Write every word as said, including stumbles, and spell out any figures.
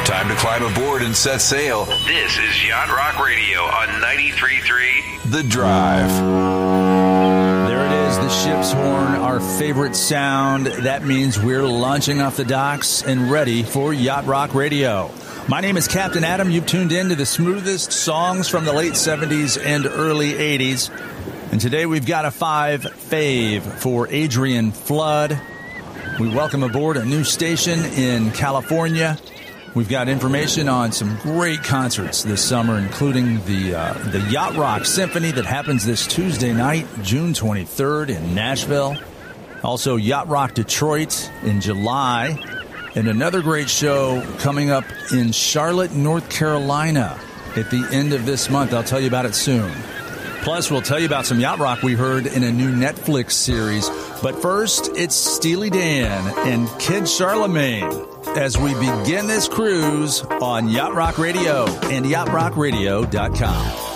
Time to climb aboard and set sail. This is Yacht Rock Radio on ninety-three point three The Drive. There it is, the ship's horn, our favorite sound. That means we're launching off the docks and ready for Yacht Rock Radio. My name is Captain Adam. You've tuned in to the smoothest songs from the late seventies and early eighties. And today we've got a five fave for Adrian Flood. We welcome aboard a new station in California. We've got information on some great concerts this summer, including the uh, the Yacht Rock Symphony that happens this Tuesday night, June twenty-third in Nashville. Also, Yacht Rock Detroit in July. And another great show coming up in Charlotte, North Carolina at the end of this month. I'll tell you about it soon. Plus, we'll tell you about some Yacht Rock we heard in a new Netflix series. But first, it's Steely Dan and Kid Charlemagne as we begin this cruise on Yacht Rock Radio and yacht rock radio dot com.